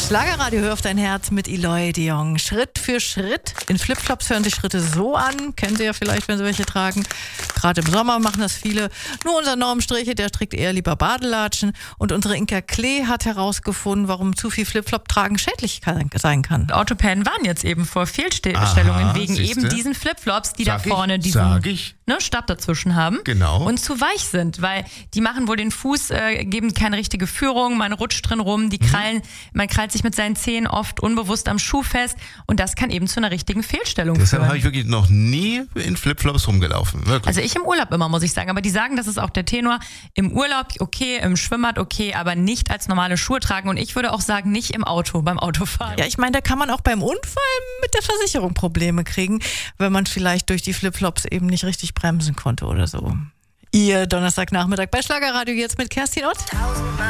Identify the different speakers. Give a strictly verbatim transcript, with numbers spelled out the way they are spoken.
Speaker 1: Schlagerradio, hör auf dein Herz mit Eloy de Jong. Schritt für Schritt. In Flipflops hören sich Schritte so an. Kennen Sie ja vielleicht, wenn Sie welche tragen. Gerade im Sommer machen das viele. Nur unser Normstriche, der trägt eher lieber Badelatschen. Und unsere Inka Klee hat herausgefunden, warum zu viel Flipflop-Tragen schädlich kann, sein kann.
Speaker 2: Orthopäden waren jetzt eben vor Fehlstellungen wegen
Speaker 3: siehste?
Speaker 2: eben diesen Flipflops, die
Speaker 3: Sag
Speaker 2: da vorne
Speaker 3: ich,
Speaker 2: diesen
Speaker 3: sag ich.
Speaker 2: Ne, Stab dazwischen haben.
Speaker 3: Genau.
Speaker 2: Und zu weich sind, weil die machen wohl den Fuß, äh, geben keine richtige Führung, man rutscht drin rum, die Krallen, mhm. man krallt sich mit seinen Zehen oft unbewusst am Schuh fest und das kann eben zu einer richtigen Fehlstellung
Speaker 3: Deshalb
Speaker 2: führen.
Speaker 3: habe ich wirklich noch nie in Flipflops rumgelaufen. Wirklich.
Speaker 2: Also ich im Urlaub immer, muss ich sagen. Aber die sagen, das ist auch der Tenor. Im Urlaub okay, im Schwimmbad okay, aber nicht als normale Schuhe tragen. Und ich würde auch sagen, nicht im Auto, beim Autofahren.
Speaker 1: Ja, ich meine, da kann man auch beim Unfall mit der Versicherung Probleme kriegen, wenn man vielleicht durch die Flipflops eben nicht richtig bremsen konnte oder so. Ihr Donnerstagnachmittag bei Schlagerradio jetzt mit Kerstin Ott.